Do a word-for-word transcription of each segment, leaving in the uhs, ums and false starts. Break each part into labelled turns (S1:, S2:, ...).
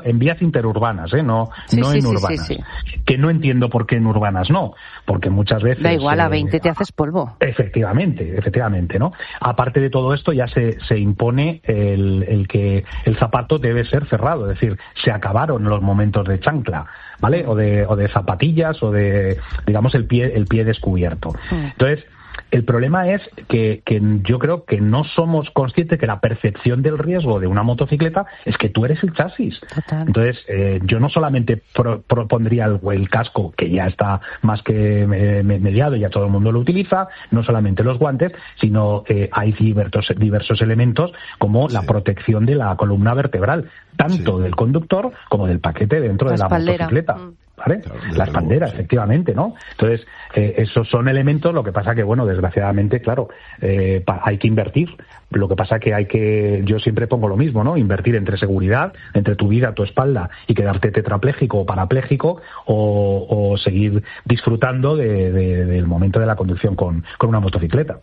S1: en vías interurbanas, ¿eh? no,
S2: sí,
S1: no
S2: sí,
S1: en
S2: sí,
S1: urbanas.
S2: Sí, sí.
S1: Que no entiendo por qué en urbanas no, porque muchas veces...
S2: Da igual, a veinte
S1: eh,
S2: te haces polvo.
S1: Efectivamente, efectivamente, ¿no? Aparte de todo esto, ya se, se impone el, el que el zapato debe ser cerrado, es decir, se acabaron los momentos de chancla, ¿vale? O de, o de zapatillas, o de, digamos, el pie, el pie descubierto. Entonces, el problema es que, que yo creo que no somos conscientes que la percepción del riesgo de una motocicleta es que tú eres el chasis.
S2: Total.
S1: Entonces, eh, yo no solamente pro, propondría el, el casco, que ya está más que eh, mediado, ya todo el mundo lo utiliza, no solamente los guantes, sino eh, hay diversos, diversos elementos como sí. la protección de la columna vertebral, tanto sí. del conductor como del paquete dentro la de la espaldera. Motocicleta. Mm. ¿Vale? Claro, la espaldera, sí. efectivamente, ¿no? Entonces, eh, esos son elementos, lo que pasa que, bueno, desgraciadamente, claro, eh, pa- hay que invertir. Lo que pasa que hay que, yo siempre pongo lo mismo, ¿no? Invertir entre seguridad, entre tu vida, tu espalda, y quedarte tetrapléjico o parapléjico, o, o seguir disfrutando de, de, del momento de la conducción con, con una motocicleta.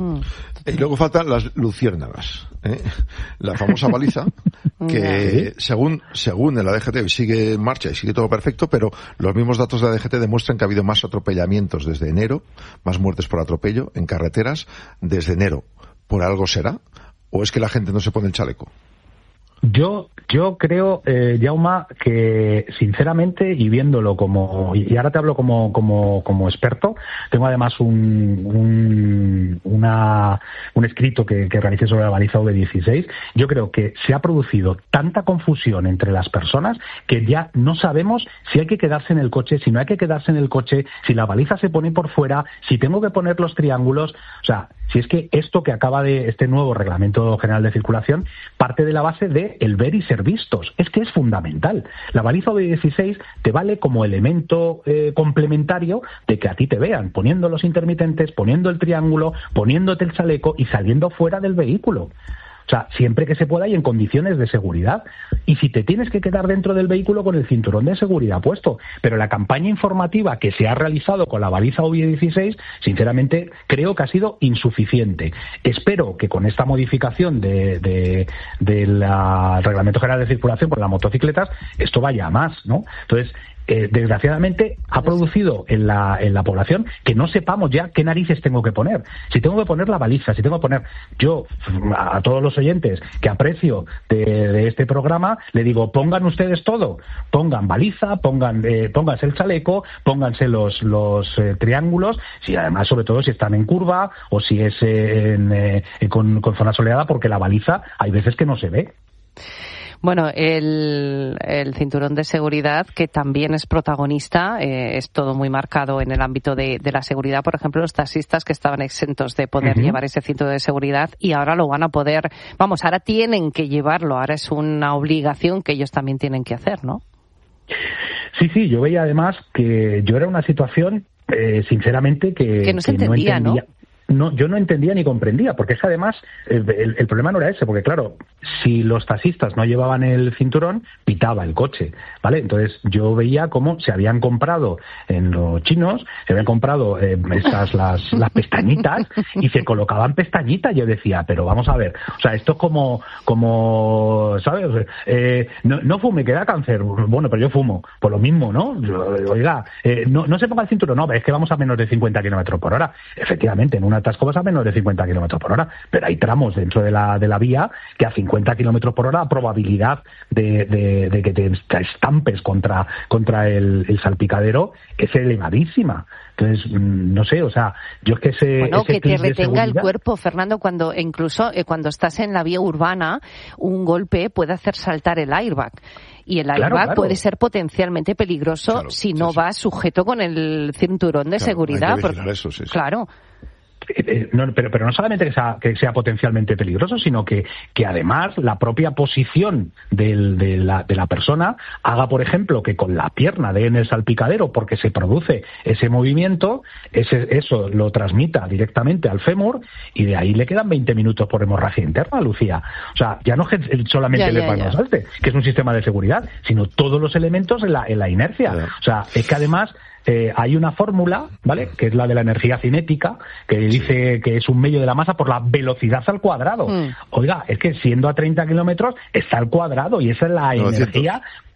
S3: Y luego faltan las luciérnagas, ¿eh? La famosa baliza, que según según la D G T sigue en marcha y sigue todo perfecto, pero los mismos datos de la D G T demuestran que ha habido más atropellamientos desde enero, más muertes por atropello en carreteras desde enero. ¿Por algo será? ¿O es que la gente no se pone el chaleco?
S1: Yo yo creo, eh, Jaume, que sinceramente, y viéndolo como, y ahora te hablo como como como experto, tengo además un un una un escrito que, que realicé sobre la baliza V dieciséis, yo creo que se ha producido tanta confusión entre las personas que ya no sabemos si hay que quedarse en el coche, si no hay que quedarse en el coche, si la baliza se pone por fuera, si tengo que poner los triángulos, o sea, si es que esto que acaba de, este nuevo Reglamento General de Circulación, parte de la base de el ver y ser vistos. Es que es fundamental. La baliza V dieciséis te vale como elemento eh, complementario de que a ti te vean, poniendo los intermitentes, poniendo el triángulo, poniéndote el chaleco y saliendo fuera del vehículo. O sea, siempre que se pueda y en condiciones de seguridad. Y si te tienes que quedar dentro del vehículo con el cinturón de seguridad puesto. Pero la campaña informativa que se ha realizado con la baliza V dieciséis, sinceramente, creo que ha sido insuficiente. Espero que con esta modificación de, de, de la Reglamento General de Circulación por las motocicletas, esto vaya a más, ¿no? Entonces, Eh, desgraciadamente ha producido en la, en la población que no sepamos ya qué narices tengo que poner. Si tengo que poner la baliza, si tengo que poner... Yo, a, a todos los oyentes que aprecio de, de este programa, le digo, pongan ustedes todo. Pongan baliza, pongan eh, pónganse el chaleco, pónganse los, los eh, triángulos, si además, sobre todo, si están en curva o si es eh, en, eh, con, con zona soleada, porque la baliza hay veces que no se ve.
S2: Bueno, el, el cinturón de seguridad, que también es protagonista, eh, es todo muy marcado en el ámbito de, de la seguridad. Por ejemplo, los taxistas que estaban exentos de poder uh-huh. llevar ese cinturón de seguridad y ahora lo van a poder, vamos, ahora tienen que llevarlo, ahora es una obligación que ellos también tienen que hacer, ¿no?
S1: Sí, sí, yo veía además que yo era una situación, eh, sinceramente, que,
S2: que no se
S1: que
S2: entendía,
S1: no entendía.
S2: ¿no?
S1: No, yo no entendía ni comprendía, porque es que además el, el, el problema no era ese, porque claro, si los taxistas no llevaban el cinturón, pitaba el coche, ¿vale? Entonces yo veía cómo se habían comprado en los chinos, se habían comprado eh, estas, las, las pestañitas, y se colocaban pestañitas. Yo decía, pero vamos a ver, o sea, esto es como, como ¿sabes? Eh, no, no fume, que da cáncer. Bueno, pero yo fumo, por lo mismo, ¿no? Oiga, eh, no, no se ponga el cinturón, no, es que vamos a menos de cincuenta kilómetros por hora. Efectivamente, en una atasco vas a menos de cincuenta kilómetros por hora, pero hay tramos dentro de la de la vía que a cincuenta kilómetros por hora la probabilidad de, de, de que te estampes contra contra el, el salpicadero es elevadísima. Entonces, no sé, o sea, yo es que ese...
S2: Bueno,
S1: ese
S2: que te retenga
S1: seguridad...
S2: el cuerpo, Fernando, cuando incluso eh, cuando estás en la vía urbana, un golpe puede hacer saltar el airbag. Y el airbag claro, claro. puede ser potencialmente peligroso claro, si no sí, sí. vas sujeto con el cinturón de claro, seguridad.
S3: Hay que vigilar eso, sí, sí.
S2: Claro.
S1: Eh, no, pero, pero no solamente que sea, que sea potencialmente peligroso, sino que, que además la propia posición del, de, la, de la persona haga, por ejemplo, que con la pierna dé en el salpicadero porque se produce ese movimiento, ese, eso lo transmita directamente al fémur y de ahí le quedan veinte minutos por hemorragia interna, Lucía. O sea, ya no solamente ya, el ya, salte, que es un sistema de seguridad, sino todos los elementos en la, en la inercia. Ya. O sea, es que además eh, hay una fórmula, ¿vale?, que es la de la energía cinética, que dice que es un medio de la masa por la velocidad al cuadrado. Mm. Oiga, es que siendo a treinta kilómetros está al cuadrado y esa es la novecientos. Energía